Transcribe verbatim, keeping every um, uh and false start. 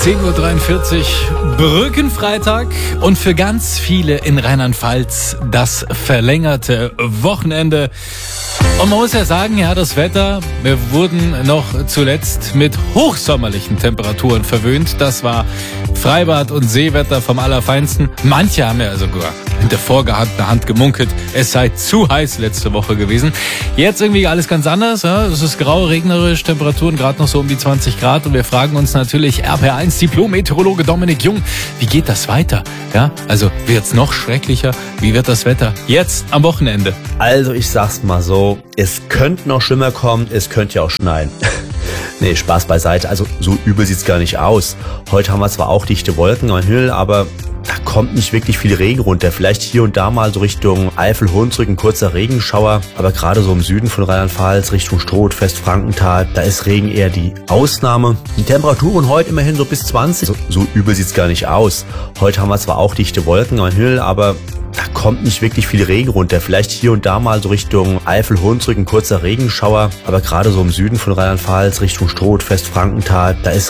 zehn Uhr dreiundvierzig, Brückenfreitag und für ganz viele in Rheinland-Pfalz das verlängerte Wochenende. Und man muss ja sagen, ja, das Wetter, wir wurden noch zuletzt mit hochsommerlichen Temperaturen verwöhnt. Das war Freibad- und Seewetter vom Allerfeinsten. Manche haben ja sogar hinter vorgehaltener Hand gemunkelt, es sei zu heiß letzte Woche gewesen. Jetzt irgendwie alles ganz anders. Ja? Es ist grau, regnerisch, Temperaturen gerade noch so um die zwanzig Grad. Und wir fragen uns natürlich, R P R eins Diplom-Meteorologe Dominik Jung, wie geht das weiter? Ja, also wird's noch schrecklicher? Wie wird das Wetter jetzt am Wochenende? Also ich sag's mal so, es könnte noch schlimmer kommen, es könnte ja auch schneien. Nee, Spaß beiseite, also so übel sieht's gar nicht aus. Heute haben wir zwar auch dichte Wolken am Himmel, aber da kommt nicht wirklich viel Regen runter. Vielleicht hier und da mal so Richtung Eifel, Hunsrück ein kurzer Regenschauer. Aber gerade so im Süden von Rheinland-Pfalz, Richtung Stroth, Westfrankenthal, da ist Regen eher die Ausnahme. Die Temperaturen heute immerhin so bis zwanzig. So, so übel sieht's gar nicht aus. Heute haben wir zwar auch dichte Wolken am Himmel, aber da kommt nicht wirklich viel Regen runter. Vielleicht hier und da mal so Richtung Eifel, Hunsrück ein kurzer Regenschauer. Aber gerade so im Süden von Rheinland-Pfalz, Richtung Stroth, Westfrankenthal, da ist